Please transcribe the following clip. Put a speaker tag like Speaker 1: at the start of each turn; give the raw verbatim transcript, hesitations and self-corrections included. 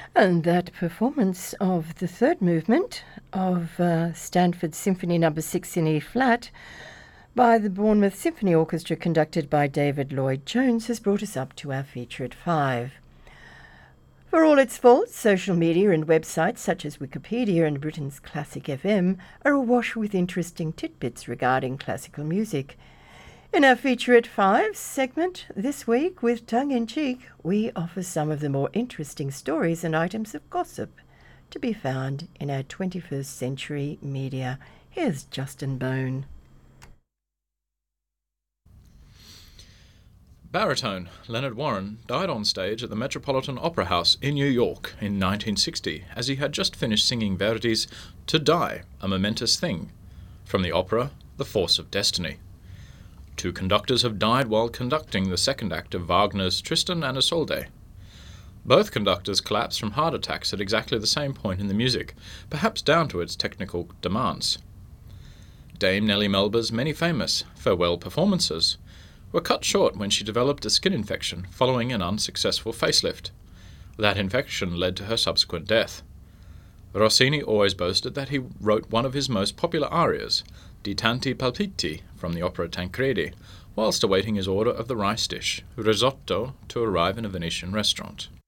Speaker 1: And that performance of the third movement of uh, Stanford Symphony Number Six in E flat by the Bournemouth Symphony Orchestra, conducted by David Lloyd Jones, has brought us up to our feature at five. For all its faults, social media and websites such as Wikipedia and Britain's Classic F M are awash with interesting tidbits regarding classical music. In our Feature at Five segment this week, with tongue-in-cheek, we offer some of the more interesting stories and items of gossip to be found in our twenty-first century media. Here's Justin Bone.
Speaker 2: Baritone Leonard Warren died on stage at the Metropolitan Opera House in New York in nineteen sixty, as he had just finished singing Verdi's To Die, a Momentous Thing, from the opera The Force of Destiny. Two conductors have died while conducting the second act of Wagner's Tristan and Isolde. Both conductors collapsed from heart attacks at exactly the same point in the music, perhaps down to its technical demands. Dame Nellie Melba's many famous farewell performances were cut short when she developed a skin infection following an unsuccessful facelift. That infection led to her subsequent death. Rossini always boasted that he wrote one of his most popular arias, Di tanti palpiti, from the opera Tancredi, whilst awaiting his order of the rice dish, risotto, to arrive in a Venetian restaurant.